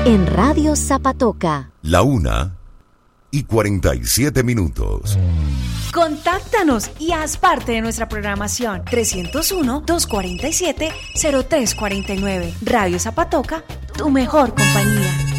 En Radio Zapatoca. 1:47. Contáctanos y haz parte de nuestra programación. 301-247-0349. Radio Zapatoca, tu mejor compañía.